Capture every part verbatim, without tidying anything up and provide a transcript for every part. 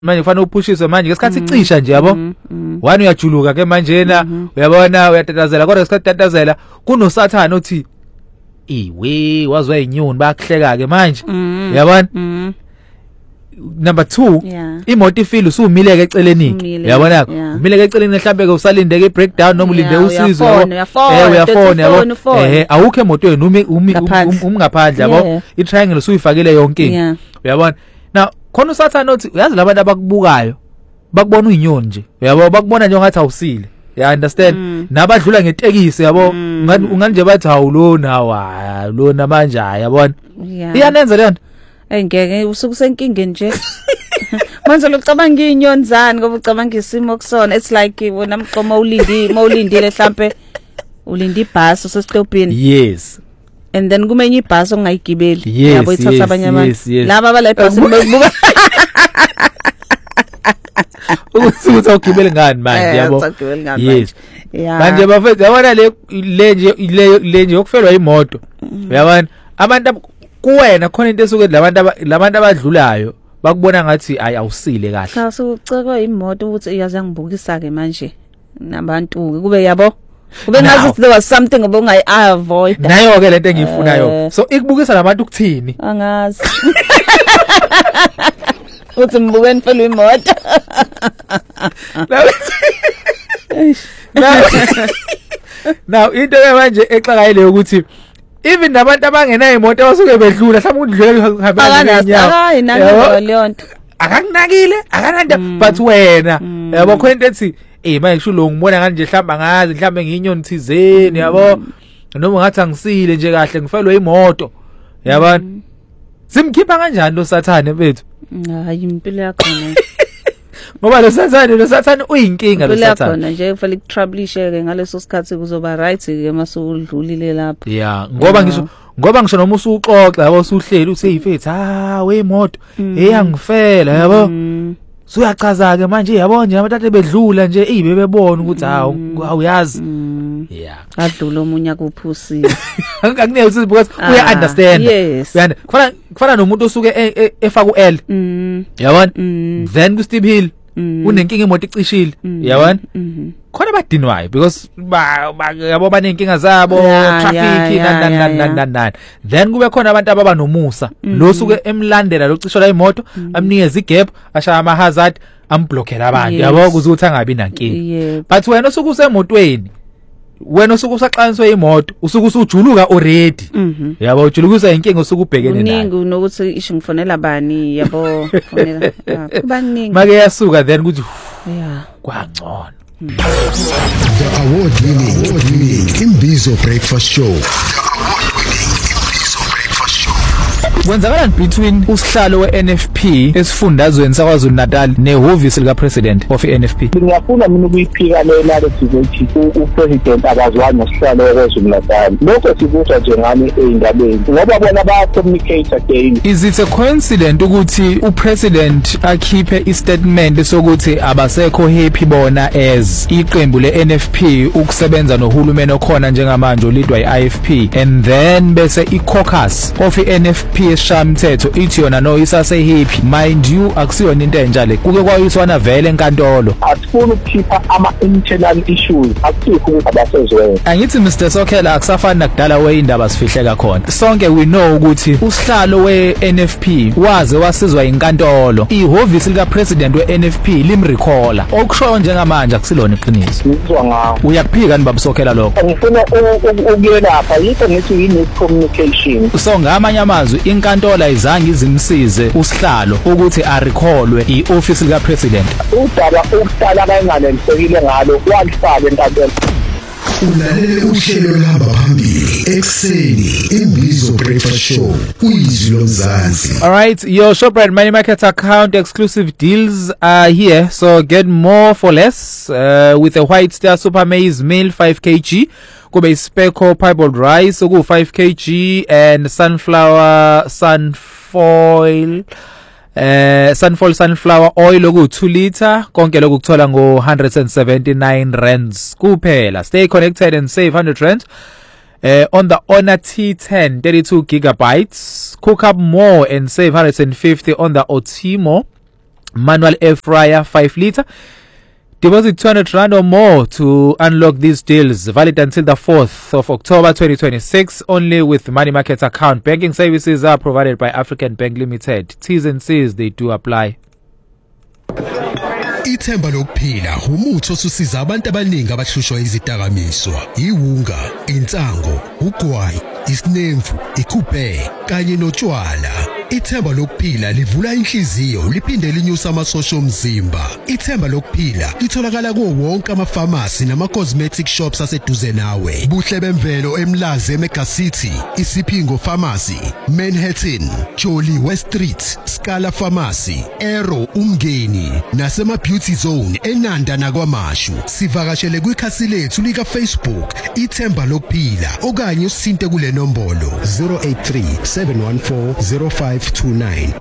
manje kufanele uphushiswe manje ngesikhathi icisha nje yabo wani uyajuluka ke manje na uyabona uyatatazela kodwa ngesikhathi tatazela kunosathana othi iwe wazwa inyoni bayakuhleka ke manje uyabona number two imoto ifile usumileke eceleni uyabona umileke eceleni mhlambe ke usalinde ke breakdown noma ulinde usizo eh uyafona yabo eh awukho emotweni umi umngaphandle yabo i triangle usuyifakile yonke uyabona now khona usathana othi uyazi labantu abakubukayo bakubona uyinyoni nje uyabo bakubona nje ngathi awusile you understand nabadlula ngetekisi yabo unganje bathi awulona hawa lona manje yabona iyanenza le nto engeke usuku senkingeni nje manje lokucabanga inyoni zani ngoba ucabanga isimo kusona it's like wona mqoma ulindi mawulindile mhlambe ulindi ibhasi usesitopini yes and then kumenye ibhasi ongayigibeli yabo ithatha abanye abantu laba abala ibhasi bebuka ukuthi awugibele ngani manje yabo yes manje bafethu yabona le le nje le nje yokufelwa imoto uyabona abantu kuwena khona into esuke labantu labantu abadlulayo bakubona ngathi ayi awusile kahle cha sucekwa imoto ukuthi iyaze ngibukisa ke manje nabantu kube yabo kube ngathi there was something obungayi avoid nayo ke lento engiyifunayo so ikubukisa labantu ukuthini angazi uthi mbukeni phela imoto now into manje exakayile ukuthi even nabantu abangenayo imoto abasuke bedlula mhlawumbe udlule hamba ngenyawo hayi nalo leyo nto akanginakile akananda but wena yabo khona into ethi eh manje kusho lo ngibona kanje mhlamba ngazi mhlambe ngiyinyoni thizeni yabo noma ngathi angisile nje kahle ngifelwe imoto yabona simkhipha kanjani lo sathane bethu hayi impilo yakho ngoba lo sathane lo sathane uyinkinga lo sathane khona nje kufanele ukutroubleshe ke ngaleso sikhathi kuzoba right ke masudlulile lapha yeah ngoba ngisho ngoba ngisho noma usuxoxa yabo usuhleli useyifethi ha weimoto eyangifela yabo suyachaza ke manje yabo nje abathathe bedlula nje ibe bebona ukuthi hawo awuyazi yeah adlula omunye akuphusile akakunezi because uya understand uyana kufana kufana nomuntu osuke efaka uL yabona then ku Steve Hill unenkinga imoto icishile yabona khona badinwayo because yabo banenkinga zabo traffic nan nan nan nan then kube khona abantu ababa nomusa lo suke emlandela locishola imoto amnikeza igap ashaya ama hazard amblockela abantu yabo ukuzuthi angabi nankinga but wena usuke usemotweni wena usuke usaxaniswe imoto usuke usujuluka already yabo ujulukusa inkinga usuke ubhekene nayo uningi nokuthi isho ngifonela bani yabo fonela kubaningi make yasuka then kuthi yeah kwangcono. The award-winning, winning Imbizo Breakfast Show. Kwenzakalani between usihlalo we-N F P esifundazweni saKwaZulu Natal nehhovisi lika president of i-N F P? Ngiyafuna mina ukuyiphika le narrative ethi upresident akazwani nosihlalo weKwaZulu Natal. Lokho sikutsha nje ngani eindabeni ngoba bona baya communicate again. Is it a coincidence ukuthi upresident akhiphe istatement sokuthi abasekho happy bona as iqembu le-N F P ukusebenza nohulumeni okhona njengamanje olidwa i-I F P and then bese i-caucus of i-N F P eshamthetho ithi yona no isase happy mind you akusiyona into enjalo kuke kwayiswana vele enkantolo asifuna ukukhipha ama internal issues akusikho ukuthi abasezweni angithi Mister Sokhela akusafani nakudala weindaba sifihleka khona sonke we know ukuthi usihlalo we-N F P waze wasizwa inkantolo ihhovisi lika president we-N F P limrecalla okusho njengamanje akusilona iqiniso ngizwa ngawo uyakuphika ni Baba Sokhela lokho ngifuna ukuyelapha yikho ngithi yini communication so ngamanye amazwi inkantolo ayizange izimsize usihlalo ukuthi arecallwe ioffice lika president udaba ukuhlala kayinganelisekile ngalo kwalifaka enkantolo ulalele uhlelo lahamba phambili ekseni Imbizo Breakfast Show uyizwi lomzansi. All right, your Shoprite Money Market account exclusive deals are here, so get more for less uh, with a White Star Super Maize Meal five kilograms, kube Speco Piebald Rice oku five kilograms and sunflower sunfoil Uh, sunfall sunflower oil oku two liter konke lokhu kuthola ngo one hundred seventy-nine rands kuphela. Stay connected and save one hundred rand uh, on the Honor T ten thirty-two gigabytes. Cook up more and save one hundred fifty on the Otimo manual air fryer five litre. Deposit two hundred rand or more to unlock these deals, valid until the fourth of October twenty twenty-six, only with money market account. Banking services are provided by African Bank Limited. T's and C's, they do apply. Ithemba lokuphila umuthi osusiza abantu abaningi abahlushwa izidakamizwa, iwunga, insango, ugwayi, isinemfu, ikuphe kanye notshwala. Ithemba lokuphila livula inhliziyo liphinde linyusa amasosha omzimba. Ithemba lokuphila litholakala kuwo wonke ama-pharmacy nama-cosmetic shops aseduze nawe. Buhle bemvelo eMlazi eMega City, Isipingo Pharmacy, Manhattan, Jolly West Street, Scala Pharmacy, Aero Umngeni nasema-Beauty Zone eNanda nakwaMashu. Sivakashele kwikhasi lethu lika Facebook Ithemba lokuphila okanye usinte kule nombolo zero eight three seven one four zero five two nine.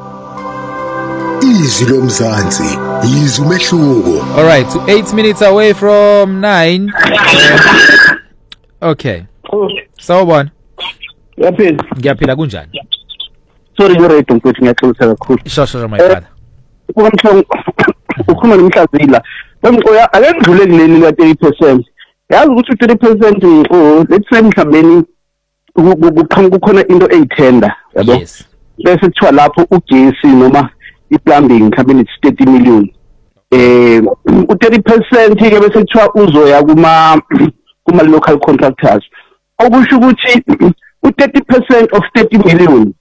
Izwi lomzansi, izwi umehluko. All right, to eight minutes away from nine. Uh, okay. Sawubona. Yaphila. Ngiyaphila kunjani? Sorry ngiredi mfowethu ngiyaxolisa kakhulu. Shosho my brother. Ukhuluma ukhuluma nomhlazila. Bengcoya ake ngidlule kuleni ka thirty percent. Yazi ukuthi thirty percent oh let's say mhlambeni kukhona into eyithenda, yabo? Yes. Bese kuthiwa lapho ugesi noma i-plumbing mhlawumbe it's thirty million. Eh u thirty percent ke bese kuthiwa uzoya kuma kuma local contractors. Okusho ukuthi u thirty percent of thirty million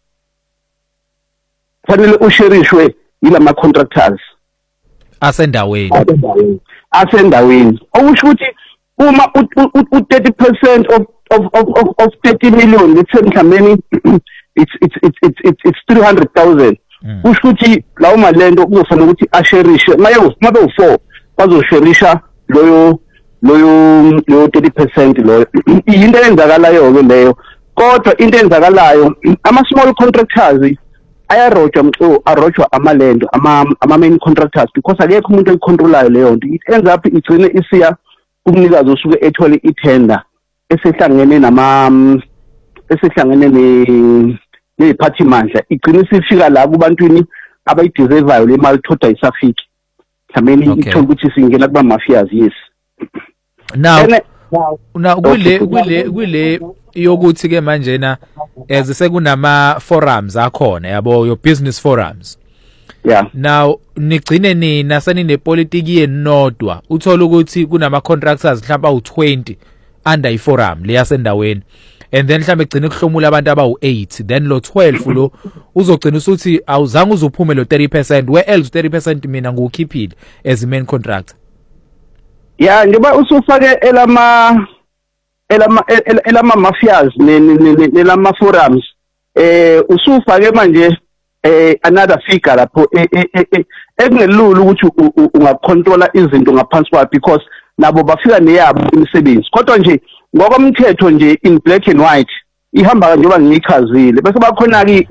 fanele usherishwe yilama contractors asendaweni. Asendaweni. Okusho ukuthi uma u thirty percent of of of of thirty million let's say mhlawumbe it's it's it's it's it's three hundred thousand. Kusho ukuthi lawo malento kuzofanele ukuthi asherishe maye mabe u four bazosherisha loyo loyo lo thirty percent lo. Into eyenzakalayo ke leyo. Kodwa into eyenzakalayo ama small contractors ayarojwa mco arojwa amalendo ama ama main contractors because akekho umuntu oyicontrolayo leyo nto. It ends up igcine isiya kumnikazi osuke ethole itender esehlangene nama esehlangene ne nephathi mandla igcine sifika la kubantwini abayideservayo le mali thoda isafiki mhlawumbe ithola ukuthi singena kuba mafias. Yes. Now now kule kule kule yokuthi ke manje na as sekunama forums akhona yabo your business forums. Yeah. Now nigcine nina senine politiki yenodwa uthola ukuthi kunama contractors mhlawumbe u twenty under i forum le yasendaweni. And then mhlambe egcine kuhlomula abantu abawu eight, then lo twelve lo uzogcina usuthi awuzange uzuphume lo thirty percent, where else thirty percent mina ngukhiphile as a main contractor. Yeah, ngiba usufake elama elama elama mafias nelama forums eh usufake manje eh another figure lapho ekungelula ukuthi ungacontrola izinto ngaphansi kwa because nabo bafika neyabo imisebenzi. Kodwa nje ngokomthetho nje in black and white ihamba njengoba ngiyichazile bese bakhona ke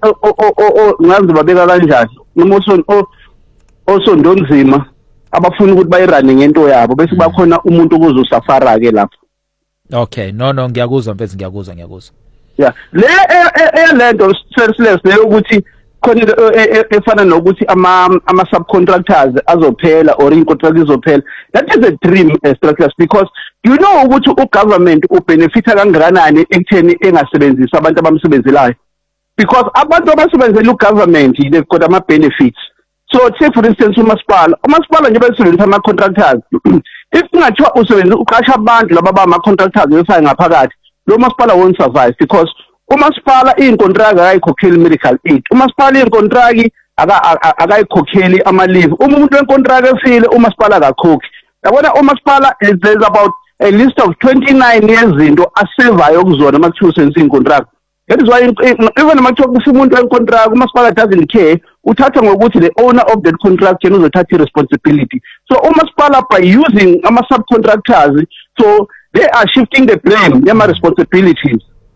ngazi babeka kanjani umoson osondonzima abafuna ukuthi bayirane ngento yabo bese bakhona umuntu okuzosafara ke lapho. Okay, no no ngiyakuzwa mfethu ngiyakuzwa ngiyakuzwa. Yeah, le elento senseless leyo ukuthi khona efana nokuthi ama ama subcontractors azophela or incontract izophela. That is a dream structures because you know ukuthi ugovernment ubenefita kangakanani ekutheni engasebenzisa abantu abamsebenzelayo because abantu abasebenzela ugovernment they've got ama benefits. So take for instance umasipala umasipala nje besebenzisa ama contractors if kungathiwa usebenza uqasha abantu laba ba ama contractors befike ngaphakathi lo masipala won't survive because umasipala incontract akayikhokheli medical aid umasipala incontract akayikhokheli ama leave umuntu wencontract efile umasipala akakhokhi yabona umasipala there's about a list of twenty-nine yezinto asevayo kuzona makuthiwa senze incontract. That is why even makuthiwa kufa umuntu wencontract umasipala doesn't care uthatha ngokuthi the owner of that contract yena uzothatha responsibility. So umasipala by using ama subcontractors so they are shifting the blame yama responsibilities.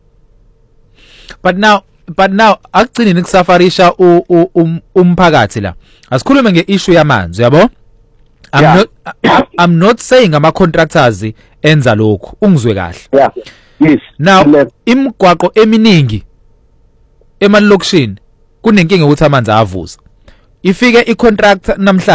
But now but now akugcini nikusafarisha umphakathi la asikhulume ngeissue yamanzi yabo. I'm yeah. not I'm not saying ama contractors enza lokho ungizwe kahle. Yeah. Yes. Now imigwaqo eminingi emalokishini kunenkinga ukuthi amanzi avuza. ifike icontract namhlanje